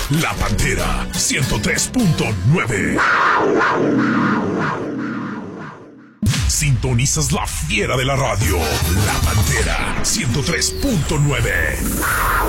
La Pantera 103.9. Sintonizas la fiera de la radio. La Pantera 103.9.